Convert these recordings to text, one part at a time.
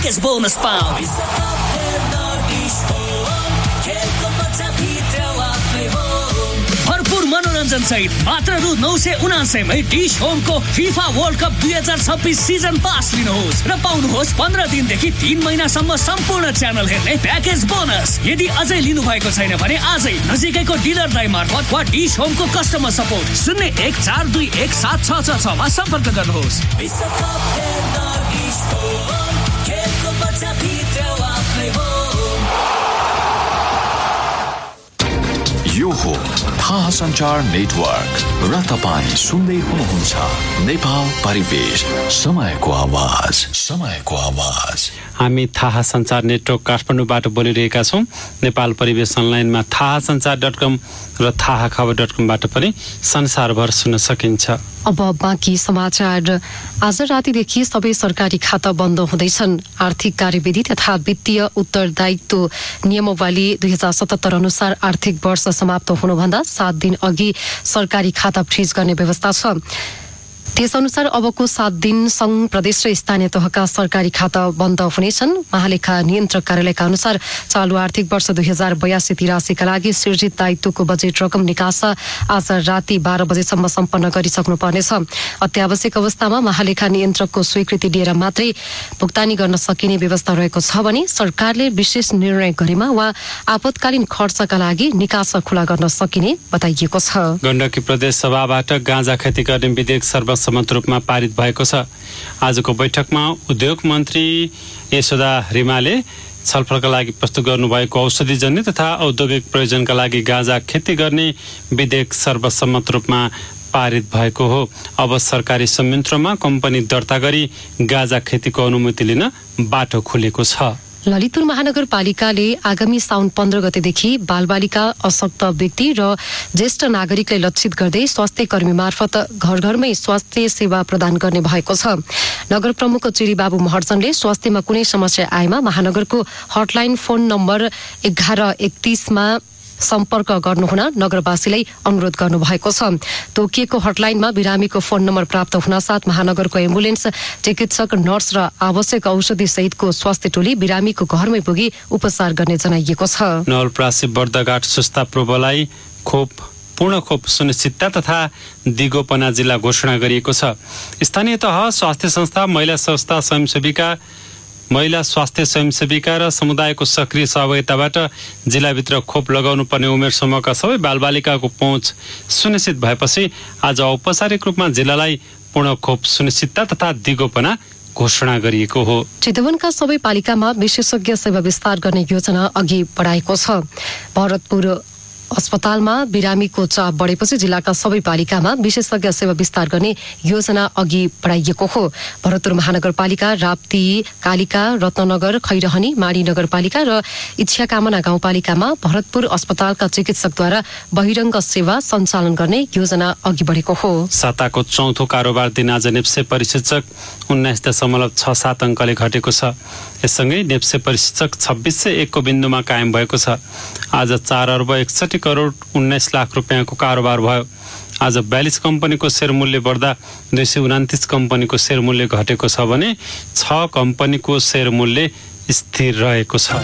Package bonus पाऊ। भरपूर मनोरञ्जन सहित मात्र रु 979 मै dish होमको FIFA world cup 2026 season pass लिनुहोस् र पाउनुहोस् 15 दिनदेखि 3 महिनासम्म सम्पूर्ण च्यानल हेर्ने प्याकेज बोनस। यदि अझै लिनु भएको छैन भने आजै नजिकैको डिलर दाइ मार्फत वा डिश होमको कस्टमर सपोर्ट 0142176666 मा सम्पर्क गर्नुहोस्। यो हो थाहा सञ्चार नेटवर्क र तपाईं सुन्दै हुनुहुन्छ नेपाल परिवेश समयको आवाज। हामी थाहा सञ्चार नेटवर्क काठमाडौँबाट बोलिरहेका छौं। नेपाल परिवेश अनलाइनमा थाहासञ्चार.com र थाहाखबर.com-बाट पनि संसारभर सुन्न सकिन्छ। अब बाँकी समाचार। आज रातिदेखि सबै सरकारी खाता बन्द हुँदैछन्। आर्थिक कार्यविधि तथा वित्तीय उत्तरदायित्व नियमावली 2077 अनुसार आर्थिक वर्ष समाप्त हुनुभन्दा 7 दिन अघि सरकारी खाता फ्रिज गर्ने व्यवस्था छ। त्यसअनुसार अबको 7 दिन संघ प्रदेश र स्थानीय तहका सरकारी खाता बन्द हुनेछन्। महालेखा नियन्त्रक कार्यालयका अनुसार चालु आर्थिक वर्ष 2082-83 का लागि सृजित दायित्वको बजेट रकम निकासा आज राति 12 बजेसम्म सम्पन्न गरिसक्नु पर्नेछ। अत्यावश्यक अवस्थामा महालेखा नियन्त्रकको स्वीकृति लिएर मात्रै भुक्तानी गर्न सकिने व्यवस्था रहेको छ भने सरकारले विशेष निर्णय गरेमा वा आपतकालीन खर्चका लागि निकासा खुला गर्न सकिने बताइएको छ। गण्डकी प्रदेश सभाबाट गाँजा खेती गर्ने विधेयक सर्वसम्मत रूपमा पारित भएको छ। आजको बैठकमा उद्योग मन्त्री यशोदा रिमाले छलफलका लागि प्रस्तुत गर्नुभएको औषधिजन्य तथा औद्योगिक प्रयोजनका लागि गाँजा खेती गर्ने विधेयक सर्वसम्मत रूपमा पारित भएको हो। अब सरकारी संयन्त्रमा कम्पनी दर्ता गरी गाँजा खेतीको अनुमति लिन बाटो खुलेको छ। ललितपुर महानगरपालिकाले आगामी साउन 15 गतेदेखि बालबालिका, अशक्त व्यक्ति र ज्येष्ठ नागरिकलाई लक्षित गर्दै स्वास्थ्य कर्मी मार्फत घर घरमै स्वास्थ्य सेवा प्रदान गर्ने भएको छ। नगर प्रमुख चिरीबाबु महर्जनले स्वास्थ्यमा कुनै समस्या आएमा महानगरको हटलाइन फोन नम्बर 1131 मा सम्पर्क गर्नुहुन नगरवासीलाई अनुरोध गर्नु भएको छ। तोकिएको हटलाइनमा बिरामीको फोन नम्बर प्राप्त हुन साथ महानगरको एम्बुलेन्स, चिकित्सक, नर्स र आवश्यक औषधि सहितको स्वास्थ्य टोली बिरामीको घरमै पुगी उपचार गर्ने जनाइएको छ। नवलपरासी बर्दघाट सुस्ता प्रबलाई पूर्ण खोप सुनिश्चितता तथा दिगोपना जिल्ला घोषणा गरिएको छ। स्थानीय तह, स्वास्थ्य संस्था, महिला स्वास्थ्य स्वयंसेविका र समुदायको सक्रिय सहभागिताबाट जिल्लाभित्र खोप लगाउनु पर्ने उमेर समूहका सबै बालबालिकाको पहुँच सुनिश्चित भएपछि आज औपचारिक रूपमा जिल्लालाई पूर्ण खोप सुनिश्चितता तथा दिगोपना घोषणा गरिएको हो। चितवनका सबै पालिकामा विशेषज्ञ सेवा विस्तार गर्ने योजना अघि बढाएको छ। भरतपुर अस्पतालमा बिरामीको चाप बढेपछि जिल्लाका सबै पालिकामा विशेषज्ञ सेवा विस्तार गर्ने योजना अघि बढाइएको हो। भरतपुर महानगरपालिका, राप्ती, कालिका, रत्ननगर, खैरहनी, माडी नगरपालिका र इच्छाकामना गाउँपालिकामा भरतपुर अस्पतालका चिकित्सकद्वारा बहिरङ्ग सेवा सञ्चालन गर्ने योजना अघि बढेको हो। साताको चौथो कारोबार दिन आज नेप्से परिसूचक 19.67 अङ्कले घटेको छ। यससँगै नेप्से परिसूचक 2601 को बिन्दुमा कायम भएको छ। आज 4 अर्ब 61 करोड 19 लाख रुपियाँको कारोबार भयो। आज 42 कम्पनीको शेयर मूल्य बढ्दा 229 कम्पनीको शेयर मूल्य घटेको छ भने 6 कम्पनीको शेयर मूल्य स्थिर रहेको छ।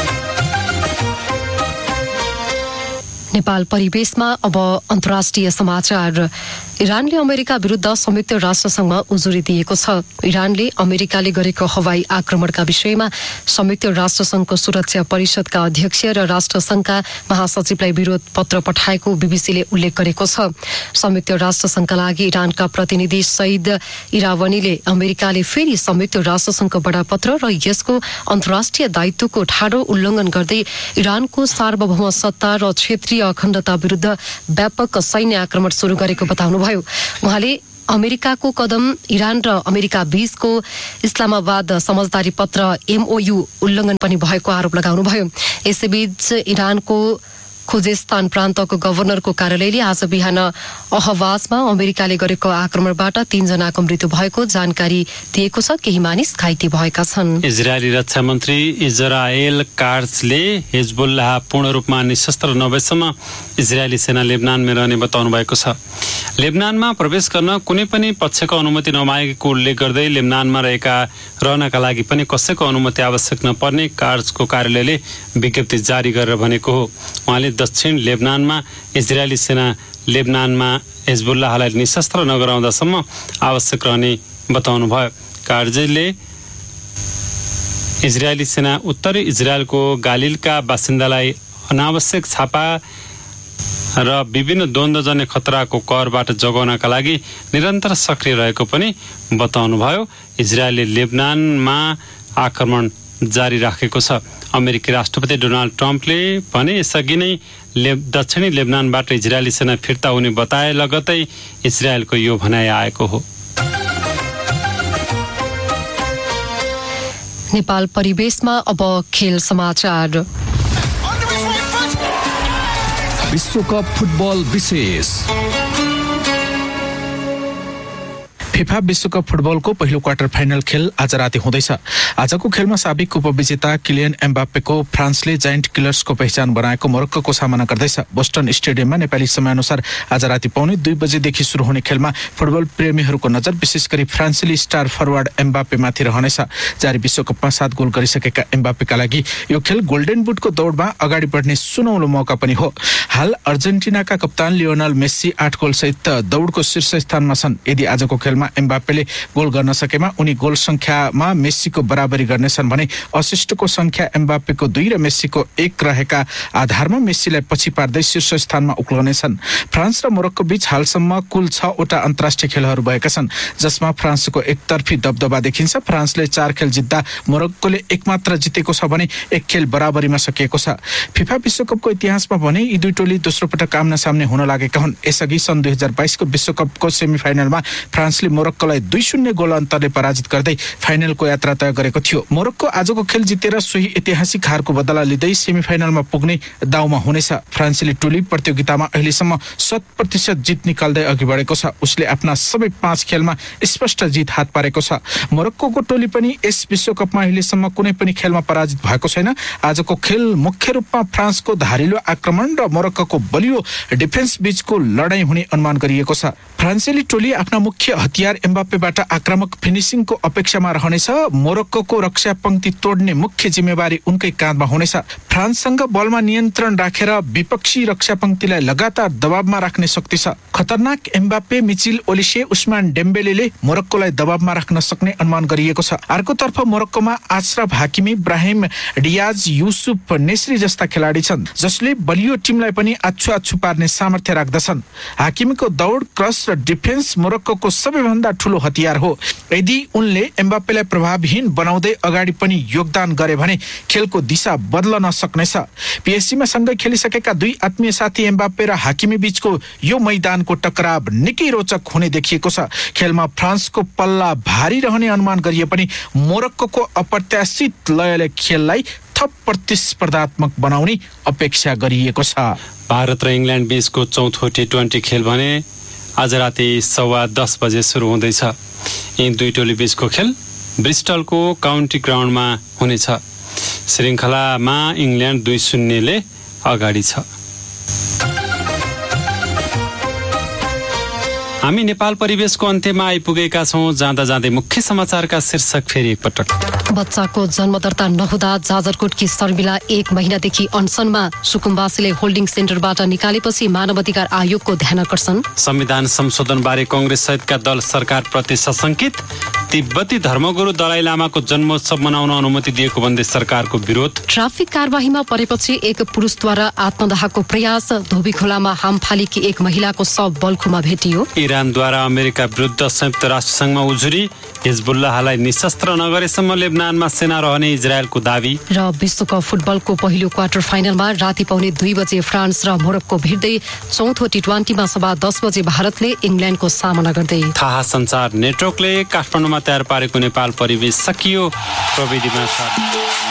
नेपाल परिवेशमा अब अन्तर्राष्ट्रिय समाचार। इरानले अमेरिका विरुद्ध संयुक्त राष्ट्रसंघमा उजुरी दिएको छ। इरानले अमेरिकाले गरेको हवाई आक्रमणका विषयमा संयुक्त राष्ट्रसंघको सुरक्षा परिषदका अध्यक्ष र राष्ट्रसंघका महासचिवलाई विरोध पत्र पठाएको बीबीसीले उल्लेख गरेको छ। संयुक्त राष्ट्रसंघका लागि इरानका प्रतिनिधि सईद इरावनीले अमेरिकाले फेरि संयुक्त राष्ट्रसंघको बडापत्र र यसको अन्तर्राष्ट्रिय दायित्वको ठाडो उल्लङ्घन गर्दै इरानको सार्वभौम सत्ता र क्षेत्रीय अखण्डता विरुद्ध व्यापक सैन्य आक्रमण सुरु गरेको बताउनुभयो। उहाँले अमेरिकाको कदम इरान र अमेरिका बीचको इस्लामाबाद समझदारी पत्र MOU उल्लङ्घन पनि भएको आरोप लगाउनुभयो। यसैबीच इरानको खुजेस्तान प्रान्तको गभर्नरको कार्यालयले आज बिहान अहवाजमा अमेरिकाले गरेको आक्रमणबाट 3 जनाको मृत्यु भएको जानकारी दिएको छ। केही मानिस घाइते भएका छन्। इजरायली रक्षा मन्त्री इजरायल काट्जले हिजबुल्लाह पूर्ण रूपमा निशस्त्र नभएसम्म इजरायली सेना लेबनानमा रहने बताउनु भएको छ। लेबनानमा प्रवेश गर्न कुनै पनि पक्षको अनुमति नमागेको उल्लेख गर्दै लेबनानमा रहनका लागि पनि कसैको अनुमति आवश्यक नपर्ने काट्जको कार्यालयले विज्ञप्ति जारी गरेर भनेको हो। उहाँले दक्षिण लेबनानमा इजरायली सेना लेबनानमा हिजबुल्लाहलाई निशस्त्र नगराउँदासम्म आवश्यक रहने बताउनु भयो। काट्जले इजरायली सेना उत्तरी इजरायलको गालिलका बासिन्दालाई अनावश्यक छापा र विभिन्न द्वन्द्वजन्य खतराको करबाट जोगाउनका लागि निरन्तर सक्रिय रहेको पनि बताउनुभयो। इजरायलले लेबनानमा आक्रमण जारी राखेको छ। अमेरिकी राष्ट्रपति डोनाल्ड ट्रम्पले भने यसअघि नै दक्षिणी लेबनानबाट इजरायली सेना फिर्ता हुने बताए लगतै इजरायलको यो भनाइ आएको हो। नेपाल परिवेशमा अब खेल समाचार। विश्वकप फुटबल विशेष। फिफा विश्वकप फुटबलको पहिलो क्वार्टर फाइनल खेल आज राति हुँदैछ। आजको खेलमा साबिक उपविजेता किलियन एम्बाप्पेको फ्रान्सले जायन्ट किलर्सको पहिचान बनाएको मोरक्कोको सामना गर्दैछ। बोस्टन स्टेडियममा नेपाली समयअनुसार आज राति 1:45 बजेदेखि सुरु हुने खेलमा फुटबल प्रेमीहरूको नजर विशेष गरी फ्रान्सेली स्टार फरवार्ड एम्बाप्पेमाथि रहनेछ। जारी विश्वकपमा 7 गोल गरिसकेका एम्बाप्पेका लागि यो खेल गोल्डन बुटको दौडमा अगाडि बढ्ने सुनौलो मौका पनि हो। हाल अर्जेन्टिनाका कप्तान लियोनल मेस्सी 8 गोलसहित दौडको शीर्ष स्थानमा छन्। यदि आजको खेलमा एम्बाप्पेले गोल गर्न सकेमा उनी गोल संख्यामा मेस्सीको बराबरी गर्नेछन् भने असिस्टको संख्या एम्बाप्पेको 2 र मेस्सीको 1 रहेका आधारमा मेस्सीलाई पछि पार्दै शीर्ष स्थानमा उक्लनेछन्। फ्रान्स र मोरक्को बीच हालसम्म कुल 6 वटा अन्तर्राष्ट्रिय खेलहरू भएका छन्, जसमा फ्रान्सको एकतर्फी दबदबा देखिन्छ। फ्रान्सले 4 खेल जित्दा मोरक्कोले 1 मात्र जितेको छ भने 1 खेल बराबरीमा सकिएको छ। फिफा विश्वकपको इतिहासमा भने यी दुई टोली दोस्रो पटक आम्ना सामने हुन लागेका हुन्। यसअघि सन् 2022 को विश्वकपको सेमिफाइनलमा फ्रान्सले मोरक्कोलाई 2-0 गोल अन्तरले पराजित गर्दै फाइनलको यात्रा तय गरेको थियो। मोरक्को आजको खेल जितेर सोही ऐतिहासिक हारको बदला लिँदै सेमिफाइनलमा पुग्ने दाउमा हुनेछ। फ्रान्सेली टोली प्रतियोगितामा अहिलेसम्म 100% जित निकाल्दै अघि बढेको छ। उसले आफ्ना सबै 5 खेलमा स्पष्ट जित हात पारेको छ। मोरक्कोको टोली पनि यस विश्वकपमा अहिलेसम्म कुनै पनि खेलमा पराजित भएको छैन। आजको खेल मुख्य रूपमा फ्रान्सको धारिलो आक्रमण र मोरक्कोको बलियो डिफेन्स बीचको लडाईँ हुने अनुमान गरिएको छ। फ्रान्सेली टोली आफ्ना मुख्य हतियार एम्बाप्पेबाट आक्रामक फिनिसिङको अपेक्षामा रहनेछ। मोरक्कोको रक्षा पंक्ति तोड्ने मुख्य जिम्मेवारी उनकै काँधमा हुनेछ। फ्रान्ससँग बलमा नियन्त्रण राखेर विपक्षी रक्षा पंक्तिलाई लगातार दबावमा राख्ने शक्ति छ। खतरनाक एम्बाप्पे, मिचिल ओलिसे, उस्मान डेम्बेलेले मोरक्कोलाई दबावमा राख्न सक्ने अनुमान गरिएको छ। अर्कोतर्फ मोरक्कोमा अशरफ हाकिमी, ब्राहिम डियाज, युसुफ नेस्री जस्ता खेलाडी छन्, जसले बलियो टिमलाई पनि आछु पार्ने सामर्थ्य राख्दछन्। हाकिमीको दौड, क्रस र डिफेन्स मोरक्कोको सबैभन्दा ठूलो हतियार हो। यदि उनले एम्बाप्पेलाई प्रभावहीन बनाउँदै अगाडि पनि योगदान गरे भने खेलको दिशा बदल्न सक्नेछ। पीएसजीमा सँगै खेलिसकेका 2 आत्मीय साथी एम्बाप्पे र हाकिमी बीचको यो मैदानको टकराव निकै रोचक हुने देखिएको छ। खेलमा फ्रान्सको पल्ला भारी रहने अनुमान गरिए पनि मोरक्कोको अप्रत्याशित लयले खेललाई थप प्रतिस्पर्धात्मक बनाउने अपेक्षा गरिएको छ। भारत र इङ्ल्यान्ड बीचको चौथो T20 खेल भने आज राति 10:15 बजे सुरु हुँदैछ। यी दुई टोली बीचको खेल ब्रिस्टलको काउन्टी ग्राउन्डमा हुनेछ। श्रृङ्खलामा इङ्ल्यान्ड 2-0 ले अगाडि छ। हामी नेपाल परिवेशको अन्त्यमा आइपुगेका छौं। जाँदा जाँदै मुख्य समाचारका शीर्षक फेरि एकपटक। बच्चाको जन्मदर्ता नहुँदा जाजरकोटकी शर्मिला 1 महिनादेखि अनसनमा। सुकुम्बासीले होल्डिङ सेन्टरबाट निकालेपछि मानवाधिकार आयोगको ध्यानकर्षण। संविधान संशोधनबारे कांग्रेस सहितका दल सरकारप्रति सशंकित। तिब्बती धर्मगुरु दलाई लामाको जन्मोत्सव मनाउन अनुमति दिएको भन्दै सरकारको विरोध। ट्राफिक कारबाहीमा परेपछि एक पुरुषद्वारा आत्मदाहको प्रयास। धोबी खोलामा हामफालीकी 1 महिलाको शव बल्खुमा भेटियो। इरानद्वारा अमेरिका विरुद्ध संयुक्त राष्ट्रसङ्घमा उजुरी। हिजबुल्लाहलाई निशस्त्र नगरेसम्म लेबनानमा सेना रहने इजरायलको दावी। र विश्वकप फुटबलको पहिलो क्वार्टर फाइनलमा राति 2:45 बजे फ्रान्स र मोरक्को भिड्दै चौथो T20मा 10:15 बजे भारतले इङ्ल्यान्डको सामना गर्दै। थाहा सञ्चार नेटवर्कले काठमाडौँमा तयार पारेको नेपाल परिवेश सकियो। प्रविधिमा